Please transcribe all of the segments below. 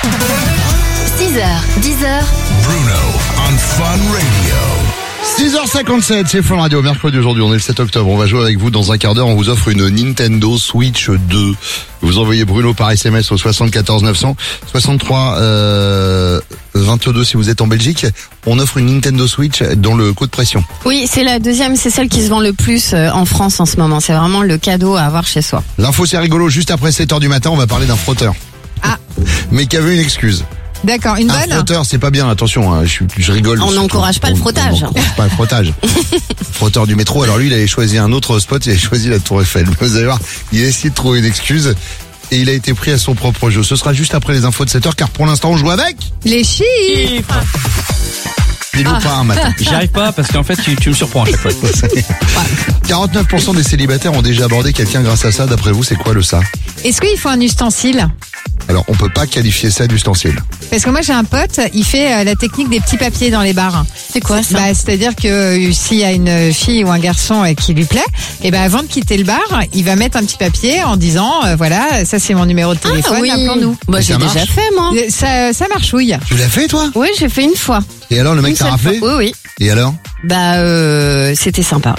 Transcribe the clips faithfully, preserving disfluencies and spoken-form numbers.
six heures, dix heures. Bruno on Fun Radio. six heures cinquante-sept, c'est Fun Radio, mercredi aujourd'hui, on est le sept octobre, on va jouer avec vous dans un quart d'heure, on vous offre une Nintendo Switch deux. Vous envoyez Bruno par S M S au soixante-quatorze neuf cents, soixante-trois euh, vingt-deux si vous êtes en Belgique. On offre une Nintendo Switch dans le coup de pression. Oui, c'est la deuxième, c'est celle qui se vend le plus en France en ce moment. C'est vraiment le cadeau à avoir chez soi. L'info c'est rigolo, juste après sept heures du matin, on va parler d'un frotteur. Ah. Mais qui avait une excuse. D'accord, une Un bonne. frotteur, c'est pas bien, attention, hein, je, je rigole. On surtout. n'encourage pas le frottage. On n'encourage pas le frottage. Frotteur du métro, alors lui, il avait choisi un autre spot, il avait choisi la Tour Eiffel. Vous allez voir, il a essayé de trouver une excuse et il a été pris à son propre jeu. Ce sera juste après les infos de sept heures, car pour l'instant, on joue avec Les chiffres. Pile ou pas un matin. J'y arrive pas parce qu'en fait tu, tu me surprends à chaque fois. quarante-neuf pour cent des célibataires ont déjà abordé quelqu'un grâce à ça. D'après vous, c'est quoi le ça? Est-ce qu'il faut un ustensile? Alors, on peut pas qualifier ça d'ustensile. Parce que moi j'ai un pote, il fait euh, la technique des petits papiers dans les bars. C'est quoi ça? Bah, c'est-à-dire que euh, s'il y a une fille ou un garçon euh, qui lui plaît, et ben avant de quitter le bar, il va mettre un petit papier en disant euh, voilà, ça c'est mon numéro de téléphone, Ah oui. appelons-nous. Bah, Et j'ai ça déjà marche fait moi. Euh, Ça, ça marchouille. Tu l'as fait, toi? Oui, j'ai fait une fois. Et alors, le mec Une t'a seule rappelé? fois. Oui, oui. Et alors? Bah, euh, c'était sympa.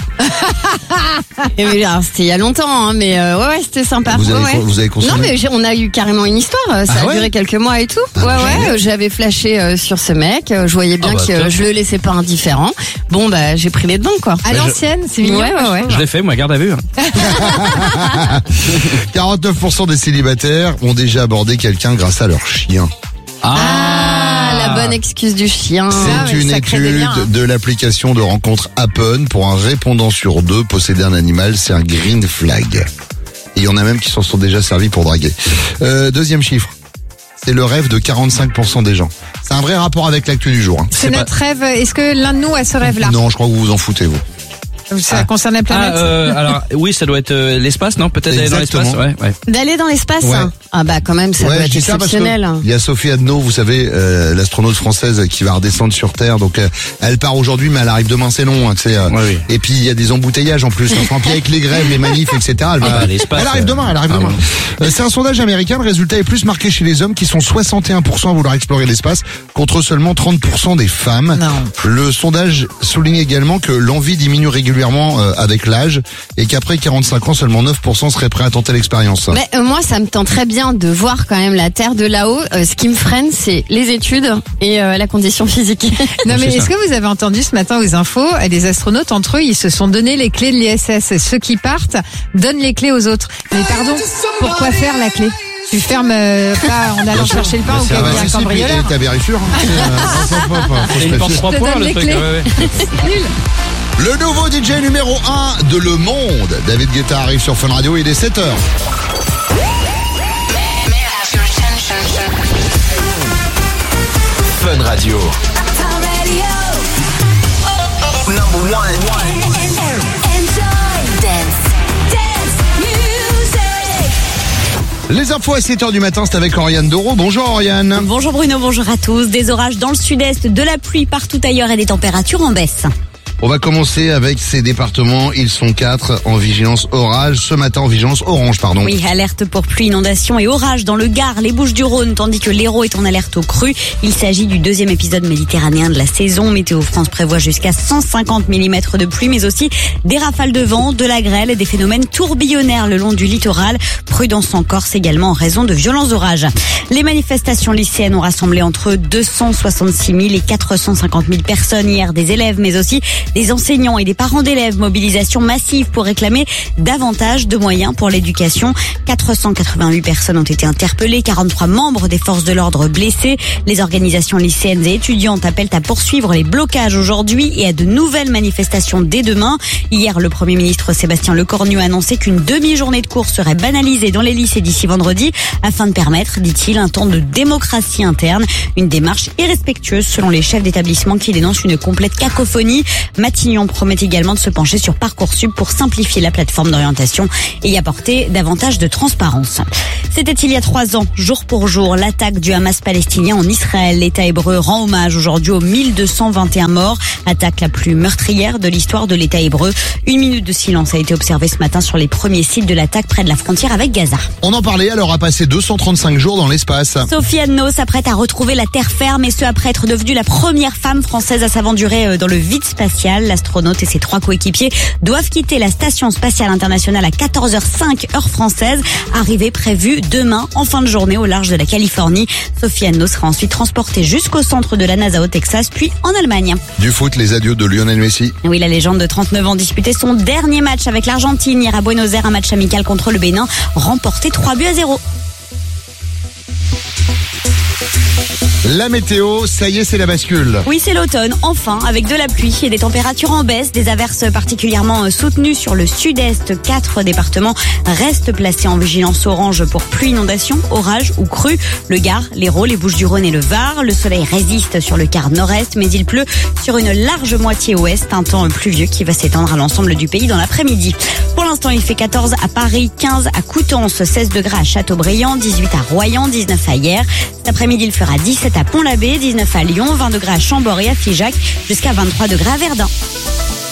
Et mais, alors, c'était il y a longtemps, hein, mais euh, ouais, ouais, c'était sympa. Vous avez, Ouais, ouais. vous avez consommé? Non, mais j'ai- on a eu carrément une histoire. euh, Ça Ah a ouais duré quelques mois et tout. Ah, ouais, génial. ouais. euh, J'avais flashé euh, sur ce mec. euh, Je voyais bien Ah bah, que top. je le laissais pas indifférent. Bon, bah, j'ai pris les devants, quoi. À l'ancienne, c'est mignon. Ouais, ouais, ouais. Je l'ai fait, moi, garde à vue. hein. quarante-neuf pour cent des célibataires ont déjà abordé quelqu'un grâce à leur chien. Ah, la bonne excuse du chien. C'est Ah ouais, une ça crée des étude liens, hein. de l'application de rencontre Happen. Pour un répondant sur deux, posséder un animal, c'est un green flag. Et il y en a même qui s'en sont déjà servis pour draguer. Euh, deuxième chiffre, c'est le rêve de quarante-cinq pour cent des gens. C'est un vrai rapport avec l'actu du jour. Hein. C'est pas- notre rêve. Est-ce que l'un de nous a ce rêve-là? Non, je crois que vous vous en foutez, vous. Ça Ah. concerne la planète? Ah, euh, alors, oui, ça doit être euh, l'espace, non? Peut-être d'aller dans l'espace, Exactement. ouais, ouais. D'aller dans l'espace. Ouais. hein. Ah bah quand même, ça Ouais, doit je être dis ça parce que exceptionnel. hein. il y a Sophie Adno, vous savez, euh, l'astronaute française qui va redescendre sur Terre. Donc, euh, elle part aujourd'hui, mais elle arrive demain, c'est long. Hein, tu sais, euh, Ouais, oui. Et puis, il y a des embouteillages en plus. Enfin, puis avec les grèves, les manifs, et cetera. Elle, Ah, va- bah, l'espace, elle arrive euh, demain, elle arrive ah, demain. bon. Euh, C'est un sondage américain. Le résultat est plus marqué chez les hommes qui sont soixante et un pour cent à vouloir explorer l'espace contre seulement trente pour cent des femmes. Non. Le sondage souligne également que l'envie diminue régulièrement euh, avec l'âge et qu'après quarante-cinq ans, seulement neuf pour cent seraient prêts à tenter l'expérience. Mais euh, moi, ça me tente très bien de voir quand même la Terre de là-haut. Euh, ce qui me freine, c'est les études et euh, la condition physique. Non, mais c'est est-ce ça. que vous avez entendu ce matin aux infos, euh, les astronautes entre eux, ils se sont donné les clés de l'I S S. Ceux qui partent donnent les clés aux autres. Mais pardon, pourquoi faire la clé? Tu fermes euh, pas en allant chercher le pain au cas Ah où bah, il y a si, un si, puis, cambrioleur. t'as vérifié, hein. C'est, euh, hop, hop, hop, faut se C'est une méfier. porte trois Je te points, donne le les truc. clés. ouais, ouais. Nul. Le nouveau D J numéro un de Le Monde, David Guetta, arrive sur Fun Radio, il est sept heures. Fun Radio. Number one. Les infos à sept heures du matin, c'est avec Oriane Doro. Bonjour Oriane. Bonjour Bruno, bonjour à tous. Des orages dans le sud-est, de la pluie partout ailleurs et des températures en baisse. On va commencer avec ces départements. Ils sont quatre en vigilance orage. Ce matin en vigilance orange, pardon. Oui, alerte pour pluie, inondation et orage dans le Gard, les Bouches-du-Rhône, tandis que l'Hérault est en alerte au cru. Il s'agit du deuxième épisode méditerranéen de la saison. Météo France prévoit jusqu'à cent cinquante millimètres de pluie, mais aussi des rafales de vent, de la grêle et des phénomènes tourbillonnaires le long du littoral. Prudence en Corse également en raison de violents orages. Les manifestations lycéennes ont rassemblé entre deux cent soixante-six mille et quatre cent cinquante mille personnes hier, des élèves, mais aussi des enseignants et des parents d'élèves. Mobilisation massive pour réclamer davantage de moyens pour l'éducation. quatre cent quatre-vingt-huit personnes ont été interpellées, quarante-trois membres des forces de l'ordre blessés. Les organisations lycéennes et étudiantes appellent à poursuivre les blocages aujourd'hui et à de nouvelles manifestations dès demain. Hier, le Premier ministre Sébastien Lecornu a annoncé qu'une demi-journée de cours serait banalisée dans les lycées d'ici vendredi afin de permettre, dit-il, un temps de démocratie interne. Une démarche irrespectueuse selon les chefs d'établissement qui dénoncent une complète cacophonie. Matignon promet également de se pencher sur Parcoursup pour simplifier la plateforme d'orientation et y apporter davantage de transparence. C'était il y a trois ans, jour pour jour, l'attaque du Hamas palestinien en Israël. L'État hébreu rend hommage aujourd'hui aux mille deux cent vingt et un morts. Attaque la plus meurtrière de l'histoire de l'État hébreu. Une minute de silence a été observée ce matin sur les premiers sites de l'attaque près de la frontière avec Gaza. On en parlait, elle aura passé deux cent trente-cinq jours dans l'espace. Sophie Anneau s'apprête à retrouver la terre ferme et ce après être devenue la première femme française à s'aventurer dans le vide spatial. L'astronaute et ses trois coéquipiers doivent quitter la station spatiale internationale à quatorze heures cinq heure française. Arrivée prévue demain en fin de journée au large de la Californie. Sophie Anneau sera ensuite transportée jusqu'au centre de la NASA au Texas puis en Allemagne. Du foot, les adieux de Lionel Messi. Oui, la légende de trente-neuf ans disputait son dernier match avec l'Argentine hier à Buenos Aires, un match amical contre le Bénin, remporté trois buts à zéro. La météo, ça y est, c'est la bascule. Oui, c'est l'automne, enfin, avec de la pluie et des températures en baisse, des averses particulièrement soutenues sur le sud-est. Quatre départements restent placés en vigilance orange pour pluie, inondation, orage ou crue. Le Gard, l'Hérault, les Bouches-du-Rhône et le Var. Le soleil résiste sur le quart nord-est, mais il pleut sur une large moitié ouest. Un temps pluvieux qui va s'étendre à l'ensemble du pays dans l'après-midi. Pour l'instant, il fait quatorze à Paris, quinze à Coutances, seize degrés à Châteaubriand, dix-huit à Royan, dix-neuf à Hyères. Cet après-midi, il fera dix-sept à Pont-l'Abbé, dix-neuf à Lyon, vingt degrés à Chambord et à Figeac, jusqu'à vingt-trois degrés à Verdun.